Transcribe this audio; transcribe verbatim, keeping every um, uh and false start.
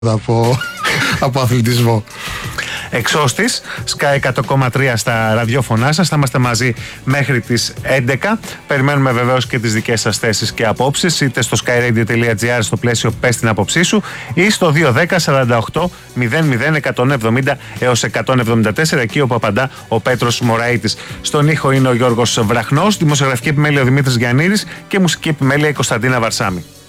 από, από αθλητισμό. Εξώστης, Sky εκατό κόμμα τρία στα ραδιόφωνά σας. Θα είμαστε μαζί μέχρι τις έντεκα. Περιμένουμε βεβαίως και τις δικές σας θέσεις και απόψεις, είτε στο skyradio.gr στο πλαίσιο «Πες την άποψή σου» ή στο δύο ένα μηδέν σαράντα οκτώ μηδέν μηδέν εκατόν εβδομήντα έως εκατόν εβδομήντα τέσσερα, εκεί όπου απαντά ο Πέτρος Μωραΐτης. Στον ήχο είναι ο Γιώργος Βραχνός, δημοσιογραφική επιμέλεια ο Δημήτρης Γιαννίδης και μουσική επιμέλεια η Κωνσταντίνα Βαρσάμη.